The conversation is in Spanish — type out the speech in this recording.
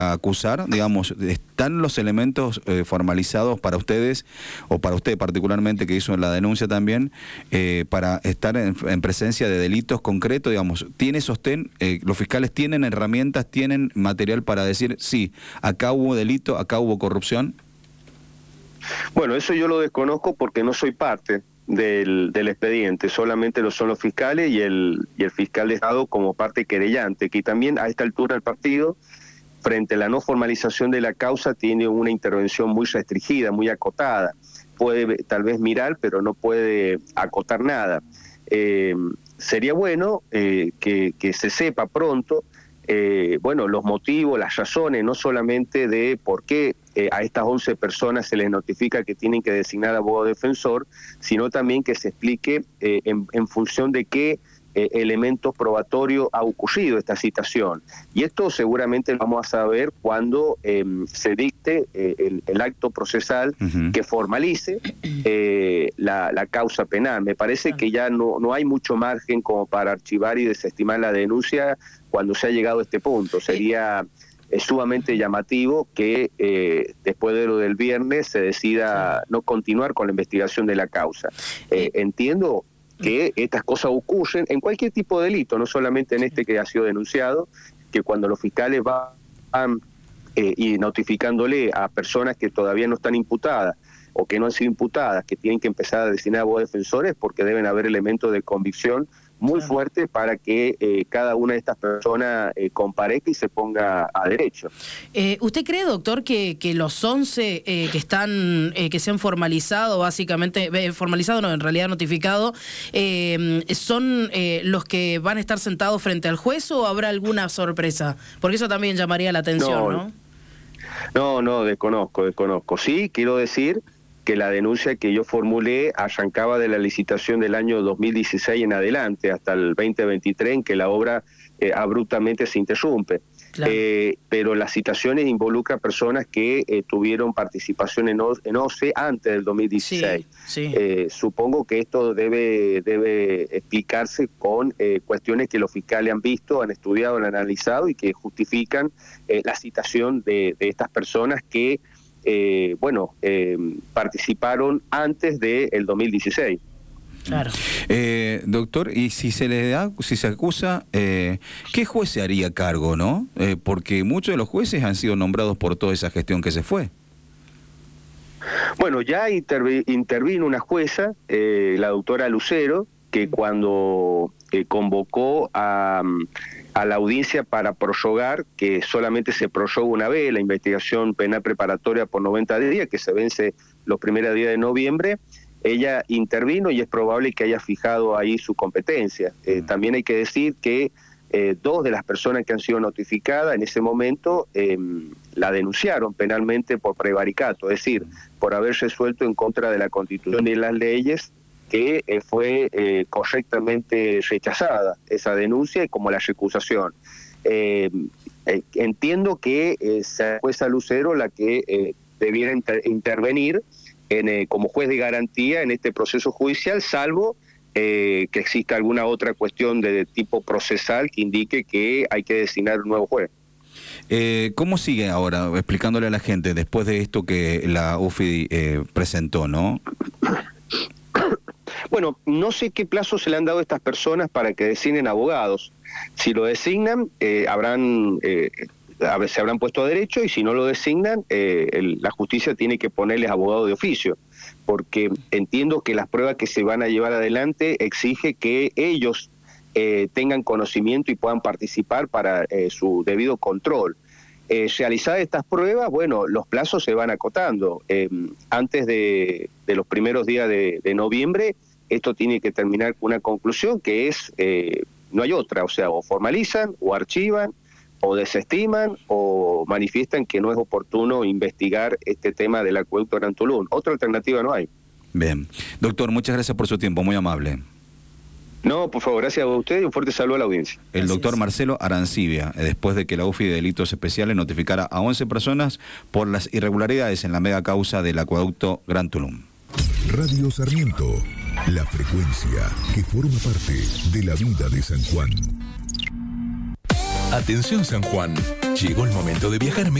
acusar, digamos, ¿están los elementos formalizados para ustedes, o para usted particularmente que hizo la denuncia también, para estar en presencia de delitos concretos? Digamos, ¿tiene sostén? ¿Los fiscales tienen herramientas, tienen material para decir, sí, acá hubo delito, acá hubo corrupción? Bueno, eso yo lo desconozco porque no soy parte del expediente, solamente lo son los fiscales y el fiscal de Estado como parte querellante, que también a esta altura del partido, frente a la no formalización de la causa, tiene una intervención muy restringida, muy acotada. Puede tal vez mirar, pero no puede acotar nada. Sería bueno que se sepa pronto, bueno, los motivos, las razones, no solamente de por qué a estas 11 personas se les notifica que tienen que designar abogado defensor, sino también que se explique en función de qué elementos probatorios ha ocurrido esta citación. Y esto seguramente lo vamos a saber cuando se dicte el acto procesal que formalice la causa penal. Me parece que ya no hay mucho margen como para archivar y desestimar la denuncia cuando se ha llegado a este punto. Sería sumamente llamativo que después de lo del viernes se decida no continuar con la investigación de la causa. Entiendo que estas cosas ocurren en cualquier tipo de delito, no solamente en este que ha sido denunciado, que cuando los fiscales van y notificándole a personas que todavía no están imputadas o que no han sido imputadas, que tienen que empezar a designar abogados defensores, porque deben haber elementos de convicción muy fuerte para que cada una de estas personas comparezca y se ponga a derecho. ¿Usted cree, doctor, que los 11 que se han formalizado, básicamente, formalizado no, en realidad notificado, son los que van a estar sentados frente al juez, o habrá alguna sorpresa? Porque eso también llamaría la atención, ¿no? No, desconozco. Sí, quiero decir que la denuncia que yo formulé arrancaba de la licitación del año 2016 en adelante, hasta el 2023, en que la obra abruptamente se interrumpe. Claro. Pero las citaciones involucran personas que tuvieron participación en OCE antes del 2016. Sí. Supongo que esto debe explicarse con cuestiones que los fiscales han visto, han estudiado, han analizado y que justifican la citación de estas personas que participaron antes del 2016. Claro. Doctor, y si se acusa, ¿qué juez se haría cargo, no? Porque muchos de los jueces han sido nombrados por toda esa gestión que se fue. Bueno, ya intervino una jueza, la doctora Lucero, que cuando convocó a la audiencia para prorrogar, que solamente se prorroga una vez, la investigación penal preparatoria por 90 días, que se vence los primeros días de noviembre, ella intervino y es probable que haya fijado ahí su competencia. También hay que decir que 2 de las personas que han sido notificadas en ese momento la denunciaron penalmente por prevaricato, es decir, por haber resuelto en contra de la Constitución y las leyes, que fue correctamente rechazada esa denuncia, y como la recusación. Entiendo que sea jueza Lucero la que debiera intervenir como juez de garantía en este proceso judicial, salvo que exista alguna otra cuestión de tipo procesal que indique que hay que designar un nuevo juez. ¿Cómo sigue ahora, explicándole a la gente, después de esto que la UFI presentó, no? Bueno, no sé qué plazo se le han dado a estas personas para que designen abogados. Si lo designan, se habrán puesto a derecho, y si no lo designan, la justicia tiene que ponerles abogado de oficio, porque entiendo que las pruebas que se van a llevar adelante exige que ellos tengan conocimiento y puedan participar para su debido control. Realizadas estas pruebas, bueno, los plazos se van acotando. Antes de los primeros días de noviembre, esto tiene que terminar con una conclusión que es, no hay otra, o sea, o formalizan, o archivan, o desestiman, o manifiestan que no es oportuno investigar este tema del acueducto Gran Tulum. Otra alternativa no hay. Bien. Doctor, muchas gracias por su tiempo, muy amable. No, por favor, gracias a usted y un fuerte saludo a la audiencia. El doctor Marcelo Arancibia, después de que la UFI de Delitos Especiales notificara a 11 personas por las irregularidades en la mega causa del acueducto Gran Tulum. Radio Sarmiento, la frecuencia que forma parte de la vida de San Juan. Atención San Juan, Llegó el momento de viajar